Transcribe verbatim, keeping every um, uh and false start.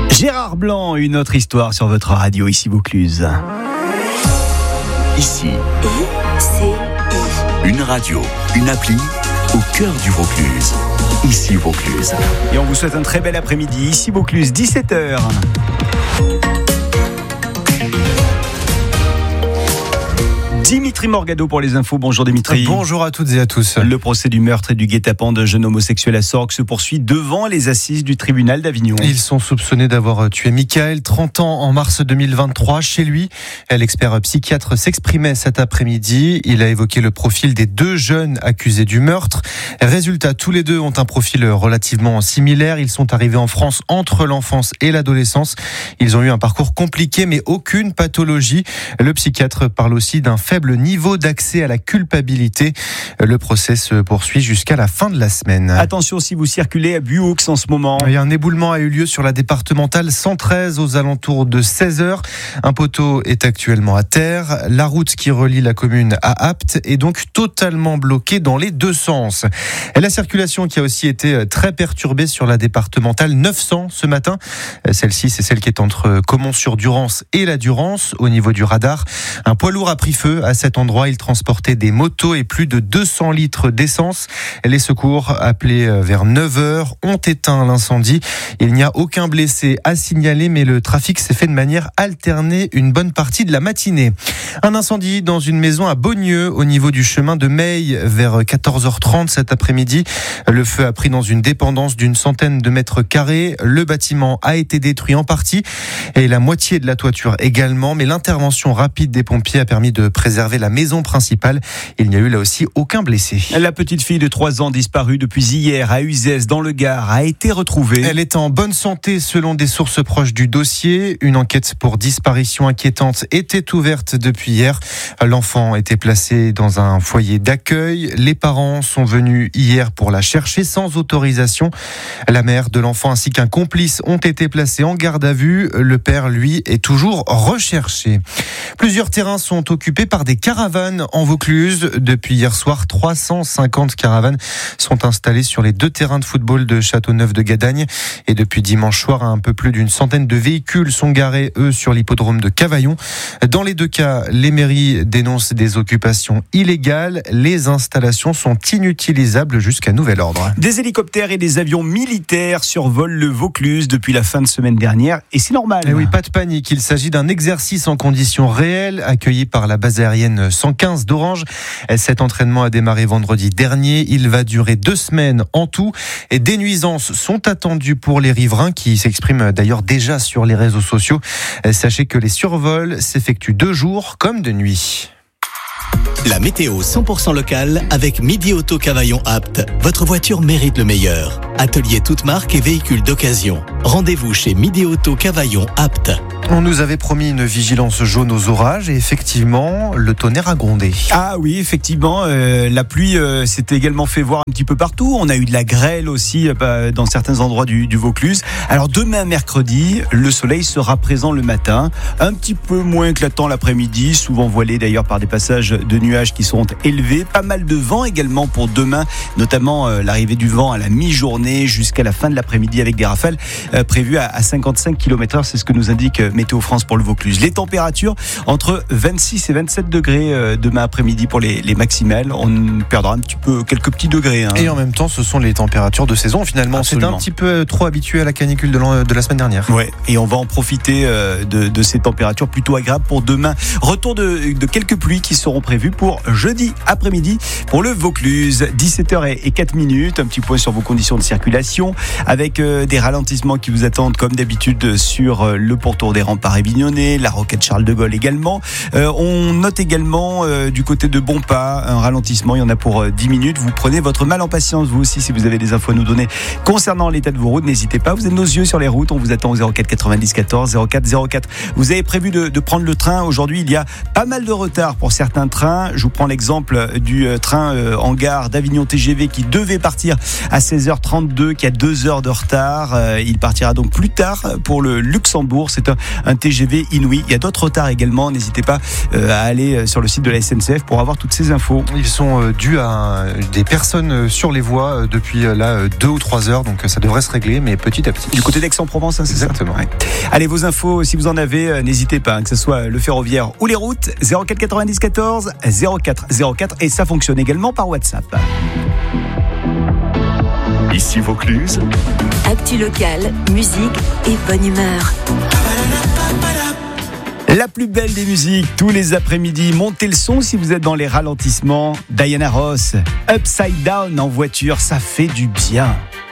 Gérard Blanc, une autre histoire sur votre radio, ici Vaucluse. Ici, I C I. une radio, une appli au cœur du Vaucluse. Ici Vaucluse. Et on vous souhaite un très bel après-midi, ici Vaucluse, dix-sept heures. Dimitri Morgado pour les infos. Bonjour Dimitri. Bonjour à toutes et à tous. Le procès du meurtre et du guet-apens d'un jeune homosexuel à Sorgues se poursuit devant les assises du tribunal d'Avignon. Ils sont soupçonnés d'avoir tué Michael, trente ans, en mars deux mille vingt-trois, chez lui. L'expert psychiatre s'exprimait cet après-midi. Il a évoqué le profil des deux jeunes accusés du meurtre. Résultat, tous les deux ont un profil relativement similaire. Ils sont arrivés en France entre l'enfance et l'adolescence. Ils ont eu un parcours compliqué, mais aucune pathologie. Le psychiatre parle aussi d'un faible niveau d'accès à la culpabilité. Le procès se poursuit jusqu'à la fin de la semaine. Attention si vous circulez à Buaux en ce moment. Et un éboulement a eu lieu sur la départementale cent treize aux alentours de seize heures. Un poteau est actuellement à terre. La route qui relie la commune à Apt est donc totalement bloquée dans les deux sens. Et la circulation qui a aussi été très perturbée sur la départementale neuf cents ce matin. Celle-ci, c'est celle qui est entre Caumont-sur-Durance et la Durance. Au niveau du radar, un poids lourd a pris feu. À cet endroit, il transportait des motos et plus de deux cents litres d'essence. Les secours, appelés vers neuf heures, ont éteint l'incendie. Il n'y a aucun blessé à signaler, mais le trafic s'est fait de manière alternée une bonne partie de la matinée. Un incendie dans une maison à Beaugneux, au niveau du chemin de Meille, vers quatorze heures trente cet après-midi. Le feu a pris dans une dépendance d'une centaine de mètres carrés. Le bâtiment a été détruit en partie et la moitié de la toiture également, mais l'intervention rapide des pompiers a permis de préserver la maison principale. Il n'y a eu là aussi aucun blessé. La petite fille de trois ans disparue depuis hier à Uzès dans le Gard a été retrouvée. Elle est en bonne santé selon des sources proches du dossier. Une enquête pour disparition inquiétante était ouverte depuis hier. L'enfant était placé dans un foyer d'accueil. Les parents sont venus hier pour la chercher sans autorisation. La mère de l'enfant ainsi qu'un complice ont été placés en garde à vue. Le père, lui, est toujours recherché. Plusieurs terrains sont occupés par des caravanes en Vaucluse. Depuis hier soir, trois cent cinquante caravanes sont installées sur les deux terrains de football de Châteauneuf de Gadagne. Et depuis dimanche soir, un peu plus d'une centaine de véhicules sont garés, eux, sur l'hippodrome de Cavaillon. Dans les deux cas, les mairies dénoncent des occupations illégales. Les installations sont inutilisables jusqu'à nouvel ordre. Des hélicoptères et des avions militaires survolent le Vaucluse depuis la fin de semaine dernière. Et c'est normal. Et oui, pas de panique. Il s'agit d'un exercice en conditions réelles, accueilli par la base aérienne cent quinze d'Orange. Cet entraînement a démarré vendredi dernier. Il va durer deux semaines en tout. Et des nuisances sont attendues pour les riverains qui s'expriment d'ailleurs déjà sur les réseaux sociaux. Sachez que les survols s'effectuent de jour comme de nuit. La météo cent pour cent locale avec Midi Auto Cavaillon Apt. Votre voiture mérite le meilleur. Atelier toute marque et véhicules d'occasion. Rendez-vous chez Midi Auto Cavaillon Apt. On nous avait promis une vigilance jaune aux orages et effectivement, le tonnerre a grondé. Ah oui, effectivement, euh, la pluie euh, s'est également fait voir un petit peu partout. On a eu de la grêle aussi euh, dans certains endroits du, du Vaucluse. Alors demain mercredi, le soleil sera présent le matin, un petit peu moins éclatant l'après-midi, souvent voilé d'ailleurs par des passages de nuages qui seront élevés. Pas mal de vent également pour demain, notamment euh, l'arrivée du vent à la mi-journée jusqu'à la fin de l'après-midi avec des rafales euh, prévues à, à cinquante-cinq kilomètres heure. C'est ce que nous indique euh, Météo France pour le Vaucluse. Les températures entre vingt-six et vingt-sept degrés euh, demain après-midi pour les, les maximales. On perdra un petit peu quelques petits degrés. Hein. Et en même temps, ce sont les températures de saison finalement. C'est un petit peu trop habitué à la canicule de, de la semaine dernière. Ouais. Et on va en profiter euh, de, de ces températures plutôt agréables pour demain. Retour de, de quelques pluies qui seront prévues pour jeudi après-midi pour le Vaucluse. dix-sept heures et quatre minutes. Un petit point sur vos conditions de circulation avec euh, des ralentissements qui vous attendent comme d'habitude sur euh, le pourtour des remparts Avignonnais, la roquette Charles de Gaulle également. Euh, on note également euh, du côté de Bonpas un ralentissement. Il y en a pour euh, dix minutes. Vous prenez votre mal en patience, vous aussi, si vous avez des infos à nous donner concernant l'état de vos routes. N'hésitez pas. Vous êtes nos yeux sur les routes. On vous attend au zéro quatre quatre-vingt-dix quatorze zéro quatre zéro quatre. Vous avez prévu de, de prendre le train. Aujourd'hui, il y a pas mal de retard pour certains trains. Je vous prends l'exemple du train euh, en gare d'Avignon T G V qui devait partir à seize heures trente-deux, qui a deux heures de retard. Euh, il partira donc plus tard pour le Luxembourg. C'est un, un T G V inouï. Il y a d'autres retards également. N'hésitez pas euh, à aller sur le site de la S N C F pour avoir toutes ces infos. Ils sont euh, dus à des personnes sur les voies euh, depuis euh, là deux ou trois heures, donc euh, ça devrait se régler, mais petit à petit. Du côté d'Aix-en-Provence, hein, c'est exactement. Ça ouais. Allez, vos infos, si vous en avez, euh, n'hésitez pas, hein, que ce soit le ferroviaire ou les routes. zéro quatre quatre-vingt-dix quatorze zéro quatre zéro quatre et ça fonctionne également par WhatsApp. Ici Vaucluse. Actu locale, musique et bonne humeur. La plus belle des musiques, tous les après-midi. Montez le son si vous êtes dans les ralentissements. Diana Ross, Upside Down en voiture, ça fait du bien.